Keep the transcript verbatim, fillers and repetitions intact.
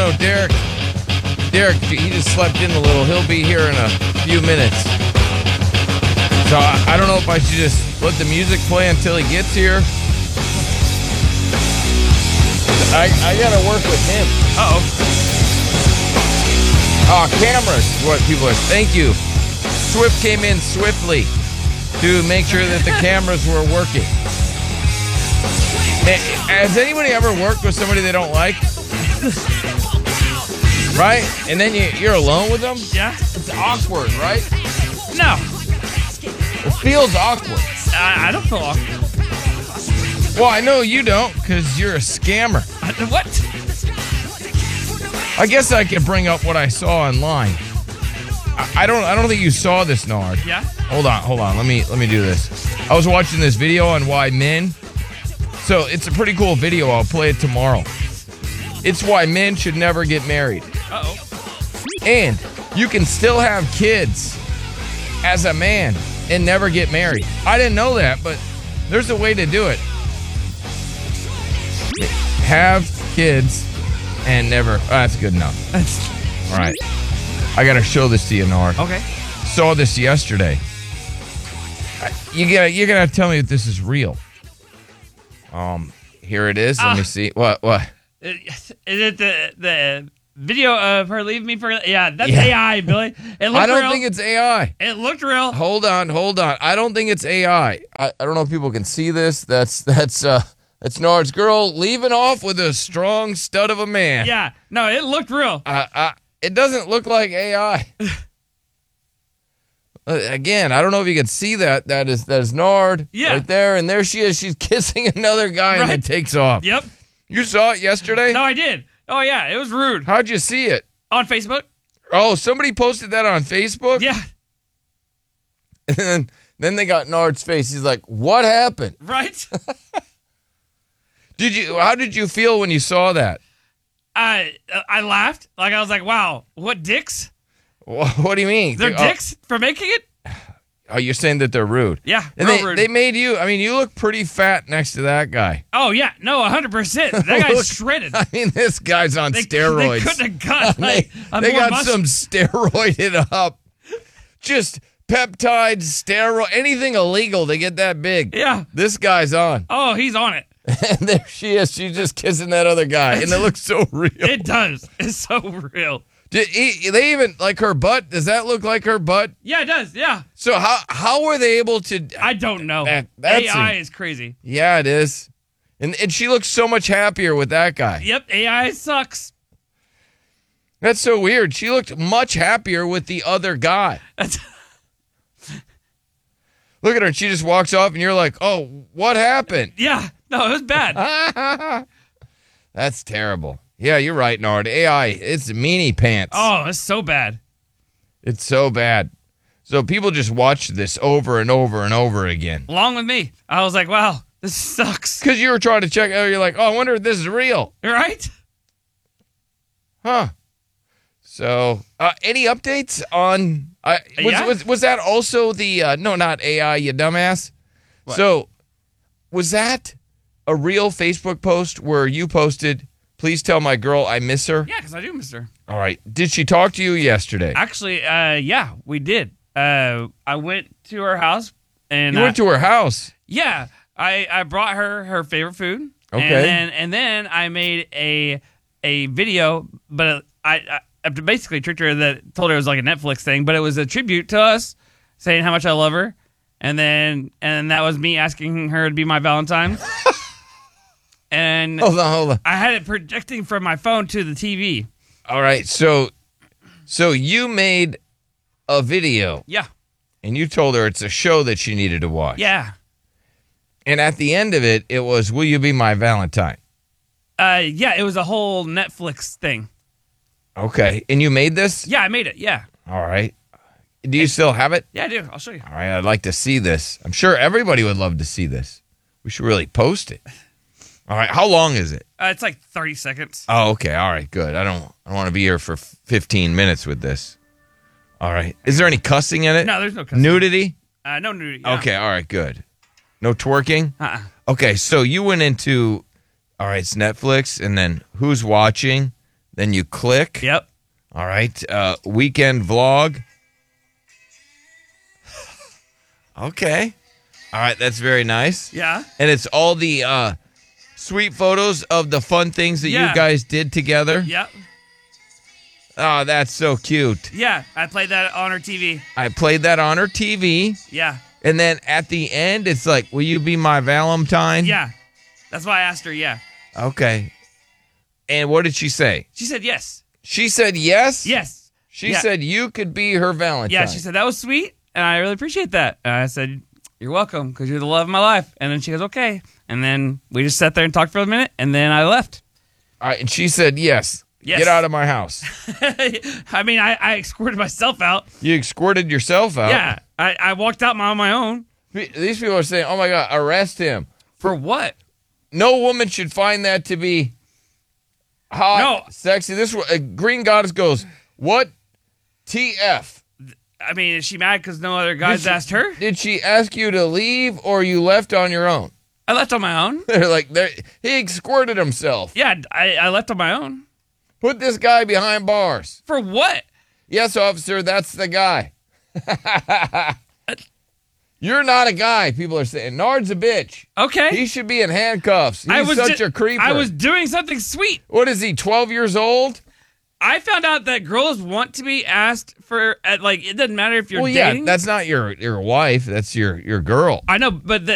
know Derek. Derek, he just slept in a little. He'll be here in a few minutes. So I, I don't know if I should just let the music play until he gets here. I, I gotta work with him. Uh-oh. Oh, cameras is what people are. Thank you. Swift came in swiftly to make sure that the cameras were working. Has anybody ever worked with somebody they don't like? Right? And then you, you're alone with them? Yeah. It's awkward, right? No. It feels awkward. I, I don't feel awkward. Well, I know you don't because you're a scammer. What? I guess I can bring up what I saw online. I, I don't I don't think you saw this, Nard. Yeah? Hold on, hold on. Let me let me do this. I was watching this video on why men. So it's a pretty cool video. I'll play it tomorrow. It's why men should never get married. Uh-oh. And you can still have kids as a man and never get married. I didn't know that, but there's a way to do it. Have kids and never. Oh, that's good enough. All right. I got to show this to you, Nard. Okay. Saw this yesterday. You gotta, you're going to tell me that this is real. Um, Here it is. Let uh, me see. What? What? Is it the the video of her leaving me for? Yeah, that's yeah. A I, Billy. It looked I don't real. think it's A I. It looked real. Hold on, hold on. I don't think it's A I. I, I don't know if people can see this. That's that's uh that's Nard's girl leaving off with a strong stud of a man. Yeah. No, it looked real. Uh, uh, it doesn't look like A I. uh, again, I don't know if you can see that. That is that is Nard yeah. right there, and there she is. She's kissing another guy, right. and it takes off. Yep. You saw it yesterday? No, I did. Oh, yeah. It was rude. How'd you see it? On Facebook. Oh, somebody posted that on Facebook? Yeah. And then, then they got Nard's face. He's like, what happened? Right. Did you? How did you feel when you saw that? I I laughed. Like, I was like, wow, what dicks? What, what do you mean? They're oh, dicks for making it? Oh, you're saying that they're rude. Yeah, and real they, rude. they made you, I mean, you look pretty fat next to that guy. Oh, yeah. No, one hundred percent. That guy's Look, shredded. I mean, this guy's on they, steroids. They couldn't have got like, They, they got muscle. some steroided up. Just peptides, steroid, anything illegal to get that big. Yeah. This guy's on. Oh, he's on it. And there she is. She's just kissing that other guy. And it looks so real. It does. It's so real. Did he, they even, like her butt, does that look like her butt? Yeah, it does, yeah. So how how were they able to... I don't know. That, that's A I a, is crazy. Yeah, it is. And, and she looks so much happier with that guy. Yep, A I sucks. That's so weird. She looked much happier with the other guy. That's... Look at her, and she just walks off, and you're like, oh, what happened? Yeah, no, it was bad. That's terrible. Yeah, you're right, Nard. A I, it's meanie pants. Oh, it's so bad. It's so bad. So people just watch this over and over and over again. Along with me. I was like, wow, this sucks. Because you were trying to check out, you're like, oh, I wonder if this is real. Right? Huh. So, uh, any updates on... Uh, was, yeah? was, was that also the... Uh, no, not A I, you dumbass. What? So, was that a real Facebook post where you posted... Please tell my girl I miss her? Yeah, because I do miss her. All right. Did she talk to you yesterday? Actually, uh, yeah, we did. Uh, I went to her house. and You I, went to her house? Yeah. I, I brought her her favorite food. Okay. And then, and then I made a a video, but I, I basically tricked her that told her it was like a Netflix thing, but it was a tribute to us, saying how much I love her. And then and that was me asking her to be my Valentine. And hold on, hold on. I had it projecting from my phone to the T V. All right, so so you made a video. Yeah. And you told her it's a show that she needed to watch. Yeah. And at the end of it, it was, will you be my Valentine? Uh, yeah, it was a whole Netflix thing. Okay. And you made this? Yeah, I made it, yeah. All right. Do you and, still have it? Yeah, I do. I'll show you. All right, I'd like to see this. I'm sure everybody would love to see this. We should really post it. All right, how long is it? Uh, it's like thirty seconds. Oh, okay. All right, good. I don't I don't want to be here for fifteen minutes with this. All right. Is there any cussing in it? No, there's no cussing. Nudity? Uh, no nudity. Yeah. Okay, all right, good. No twerking? Uh-uh. Okay, so you went into, all right, it's Netflix, and then who's watching? Then you click. Yep. All right. Uh, weekend vlog. Okay. All right. That's very nice. Yeah. And it's all the uh, sweet photos of the fun things that Yeah. you guys did together. Yep. Oh, that's so cute. Yeah. I played that on her T V. I played that on her T V. Yeah. And then at the end, it's like, will you be my Valentine? Yeah. That's why I asked her. Yeah. Okay. And what did she say? She said yes. She said yes? Yes. She Yeah. said you could be her Valentine. Yeah. She said that was sweet, and I really appreciate that. And I said, you're welcome, because you're the love of my life. And then she goes, okay. And then we just sat there and talked for a minute, and then I left. All right, and she said yes. Yes. Get out of my house. I mean, I, I escorted myself out. You escorted yourself out. Yeah. I, I walked out on my own. These people are saying, oh my God, arrest him. For what? No woman should find that to be hot, No. sexy. This uh, Green Goddess goes, what T F? I mean, is she mad because no other guys she- asked her? Did she ask you to leave or you left on your own? I left on my own. They're like, they're, he escorted himself. Yeah, I, I left on my own. Put this guy behind bars. For what? Yes, officer, that's the guy. You're not a guy, people are saying. Nard's a bitch. Okay. He should be in handcuffs. He's I was such ju- a creeper. I was doing something sweet. What is he, twelve years old? I found out that girls want to be asked for, at, like, it doesn't matter if you're Well, yeah, dating. that's not your, your wife. That's your, your girl. I know, but the,